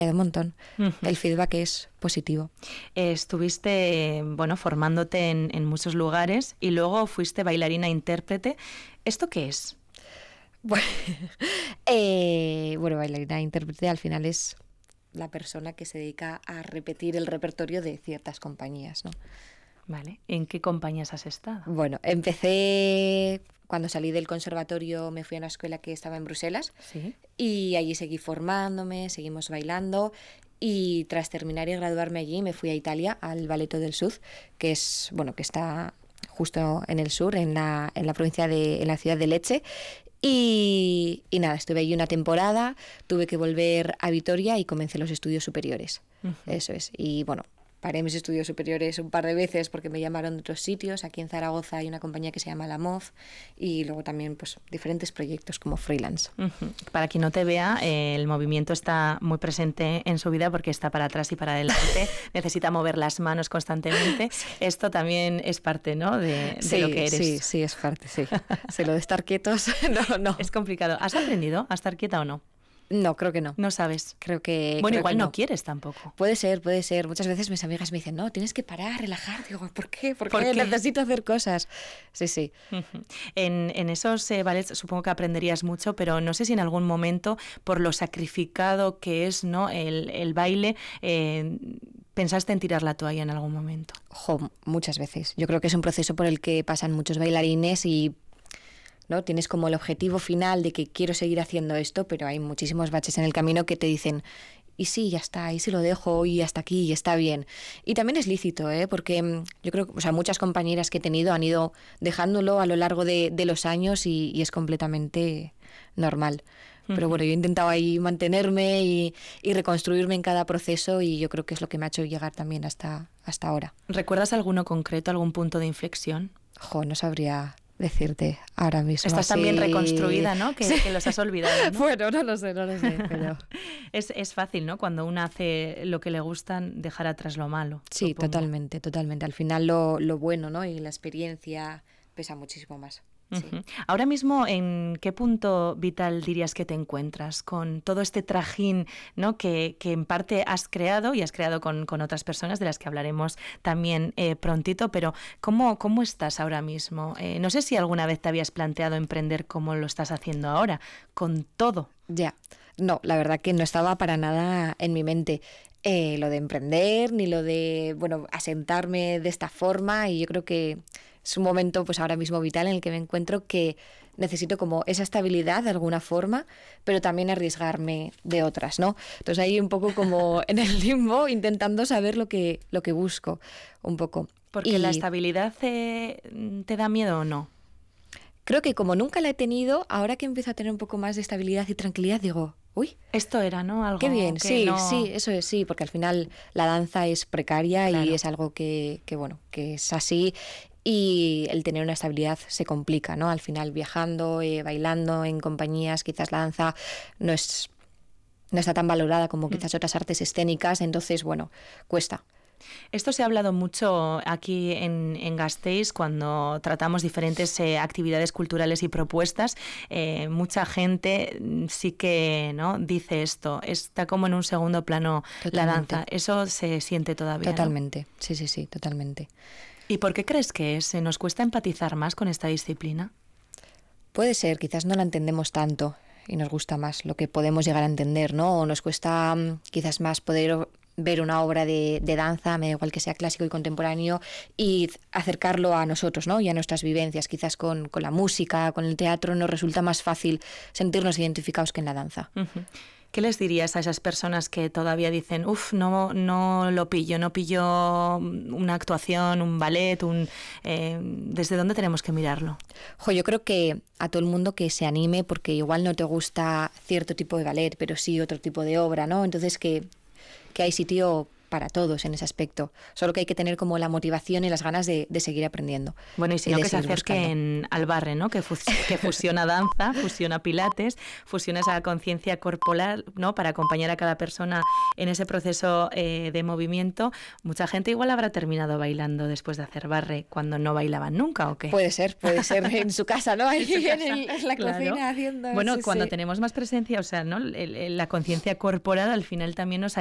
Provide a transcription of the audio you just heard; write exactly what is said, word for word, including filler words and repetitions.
Un montón. Uh-huh. El feedback es positivo. Eh, estuviste, bueno, formándote en, en muchos lugares y luego fuiste bailarina intérprete. ¿Esto qué es? Bueno, eh, bueno, bailarina intérprete al final es la persona que se dedica a repetir el repertorio de ciertas compañías, ¿no? Vale. ¿En qué compañías has estado? Bueno, empecé cuando salí del conservatorio, me fui a una escuela que estaba en Bruselas. Sí. Y allí seguí formándome, seguimos bailando y tras terminar y graduarme allí me fui a Italia, al Balletto del Sud, que es, bueno, que está justo en el sur, en la, en la provincia de, en la ciudad de Lecce. Y, y nada, estuve allí una temporada, tuve que volver a Vitoria y comencé los estudios superiores. Uh-huh. Eso es. Y bueno, paré mis estudios superiores un par de veces porque me llamaron de otros sitios. Aquí en Zaragoza hay una compañía que se llama La Moz y luego también pues diferentes proyectos como freelance. Uh-huh. Para quien no te vea, eh, el movimiento está muy presente en su vida porque está para atrás y para adelante, necesita mover las manos constantemente. Sí. Esto también es parte, ¿no?, de, de sí, lo que eres. Sí, sí, es parte, sí. Sí, lo de estar quietos, no, no. Es complicado. ¿Has aprendido a estar quieta o no? No, creo que no. No sabes. Creo que... Bueno, creo igual que no. no quieres tampoco. Puede ser, puede ser. Muchas veces mis amigas me dicen, no, tienes que parar, relajar. Digo, ¿por qué? ¿Por, ¿Por qué? qué? Necesito hacer cosas. Sí, sí. Uh-huh. En, en esos eh, ballets supongo que aprenderías mucho, pero no sé si en algún momento, por lo sacrificado que es, ¿no?, el, el baile, eh, ¿pensaste en tirar la toalla en algún momento? Jo, muchas veces. Yo creo que es un proceso por el que pasan muchos bailarines y... ¿no? Tienes como el objetivo final de que quiero seguir haciendo esto, pero hay muchísimos baches en el camino que te dicen, y sí, ya está, y sí lo dejo, y hasta aquí, y está bien. Y también es lícito, ¿eh? Porque yo creo que, o sea, muchas compañeras que he tenido han ido dejándolo a lo largo de, de los años y, y es completamente normal. Uh-huh. Pero bueno, yo he intentado ahí mantenerme y, y reconstruirme en cada proceso y yo creo que es lo que me ha hecho llegar también hasta, hasta ahora. ¿Recuerdas alguno concreto, algún punto de inflexión? Jo, no sabría... decirte ahora mismo. Estás así... también reconstruida, ¿no? Que, sí. que los has olvidado, ¿no? Bueno, no lo sé, no lo sé, pero... es, es fácil, ¿no? Cuando uno hace lo que le gustan, dejar atrás lo malo. Sí, supongo. totalmente, totalmente. Al final lo, lo bueno, ¿no? Y la experiencia pesa muchísimo más. Sí. Uh-huh. Ahora mismo, ¿en qué punto vital dirías que te encuentras con todo este trajín, ¿no?, que, que en parte has creado y has creado con, con otras personas de las que hablaremos también eh, prontito, pero ¿cómo, cómo estás ahora mismo? Eh, no sé si alguna vez te habías planteado emprender como lo estás haciendo ahora, con todo. Ya, no, la verdad que no estaba para nada en mi mente. Eh, lo de emprender, ni lo de, bueno, asentarme de esta forma, y yo creo que es un momento pues ahora mismo vital en el que me encuentro que necesito como esa estabilidad de alguna forma, pero también arriesgarme de otras, ¿no? Entonces ahí un poco como en el limbo intentando saber lo que, lo que busco un poco. Porque y... la estabilidad eh, ¿te da miedo o no? Creo que como nunca la he tenido, ahora que empiezo a tener un poco más de estabilidad y tranquilidad, digo, uy, esto era, ¿no? Algo qué bien, que sí, no... sí, eso es, sí, porque al final la danza es precaria, claro, y es algo que, que, bueno, que es así, y el tener una estabilidad se complica, ¿no? Al final viajando, eh, bailando en compañías, quizás la danza no es, no está tan valorada como quizás otras artes escénicas, entonces, bueno, cuesta. Esto se ha hablado mucho aquí en, en Gasteiz cuando tratamos diferentes eh, actividades culturales y propuestas. Eh, mucha gente sí que, ¿no?, dice esto, está como en un segundo plano. Totalmente. La danza. Eso se siente todavía. Totalmente, ¿no? Sí, sí, sí, totalmente. ¿Y por qué crees que es? ¿Nos cuesta empatizar más con esta disciplina? Puede ser, quizás no la entendemos tanto y nos gusta más lo que podemos llegar a entender, ¿no? O nos cuesta quizás más poder ver una obra de, de danza, me da igual que sea clásico y contemporáneo, y acercarlo a nosotros, ¿no?, y a nuestras vivencias. Quizás con, con la música, con el teatro, nos resulta más fácil sentirnos identificados que en la danza. Uh-huh. ¿Qué les dirías a esas personas que todavía dicen, uff, no, no lo pillo, no pillo una actuación, un ballet, un, eh, ¿desde dónde tenemos que mirarlo? Jo, yo creo que a todo el mundo que se anime, porque igual no te gusta cierto tipo de ballet, pero sí otro tipo de obra, ¿no? Entonces que, que hay sitio para todos en ese aspecto. Solo que hay que tener como la motivación y las ganas de, de seguir aprendiendo. Bueno, y si y no, de que se seguir acerquen al barre, ¿no? Que, fus- que fusiona danza, fusiona pilates, fusiona esa conciencia corporal, ¿no? Para acompañar a cada persona en ese proceso eh, de movimiento. Mucha gente igual habrá terminado bailando después de hacer barre cuando no bailaban nunca, ¿o qué? Puede ser, puede ser en su casa, ¿no? Ahí En su en, casa, el- en la claro. cocina haciendo... Bueno, sí, cuando sí. tenemos más presencia, o sea, ¿no? El- el- la conciencia corporal al final también nos